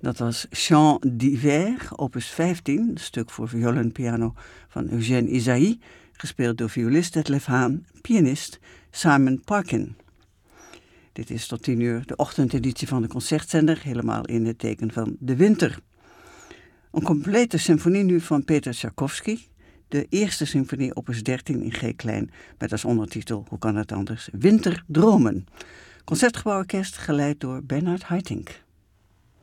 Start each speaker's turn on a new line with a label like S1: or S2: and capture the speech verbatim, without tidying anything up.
S1: Dat was Chant d'hiver, opus vijftien, een stuk voor viool en piano van Eugène Ysaÿe, gespeeld door violist Detlef Haan, pianist Simon Parkin. Dit is tot tien uur de ochtendeditie van de Concertzender, helemaal in het teken van de winter. Een complete symfonie nu van Peter Tschaikowski, de eerste symfonie opus dertien in G-klein, met als ondertitel, hoe kan het anders, Winterdromen. Concertgebouworkest geleid door Bernard Haitink.